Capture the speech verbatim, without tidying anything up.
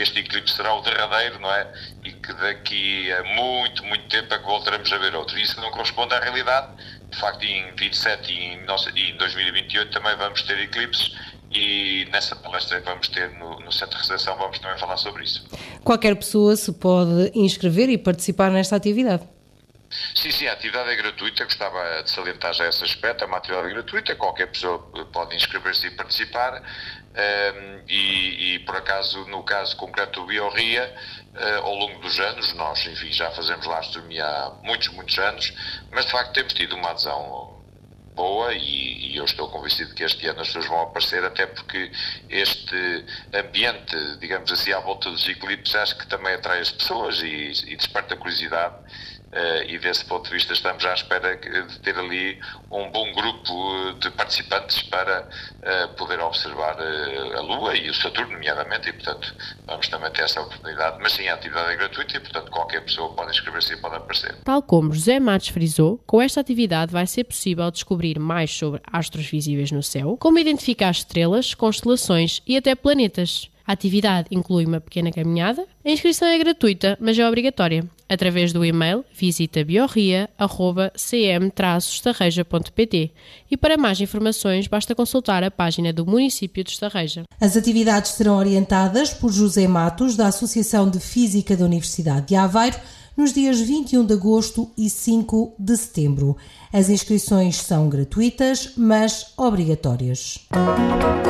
este eclipse será o derradeiro, não é? E que daqui a muito, muito tempo é que voltaremos a ver outro. Isso não corresponde à realidade. De facto, em vinte e sete e em dois mil e vinte e oito também vamos ter eclipses, e nessa palestra que vamos ter no, no Centro de Recepção vamos também falar sobre isso. Qualquer pessoa se pode inscrever e participar nesta atividade? Sim, sim, a atividade é gratuita, gostava de salientar já esse aspecto, é uma atividade gratuita, qualquer pessoa pode inscrever-se e participar, um, e, e por acaso, no caso concreto do Biorria, uh, ao longo dos anos, nós, enfim, já fazemos lá astronomia há muitos, muitos anos, mas de facto temos tido uma adesão boa, e, e eu estou convencido que este ano as pessoas vão aparecer, até porque este ambiente, digamos assim, à volta dos eclipses, acho que também atrai as pessoas e, e desperta curiosidade. Uh, e desse ponto de vista estamos à espera de ter ali um bom grupo de participantes para uh, poder observar uh, a Lua e o Saturno, nomeadamente, e portanto vamos também ter essa oportunidade. Mas sim, a atividade é gratuita e portanto qualquer pessoa pode inscrever-se e pode aparecer. Tal como José Matos frisou, com esta atividade vai ser possível descobrir mais sobre astros visíveis no céu, como identificar estrelas, constelações e até planetas. A atividade inclui uma pequena caminhada. A inscrição é gratuita, mas é obrigatória. Através do e-mail visita biorria arroba c m traço estarreja ponto p t, e para mais informações basta consultar a página do município de Estarreja. As atividades serão orientadas por José Matos, da Associação de Física da Universidade de Aveiro, nos dias vinte e um de agosto e cinco de setembro. As inscrições são gratuitas, mas obrigatórias.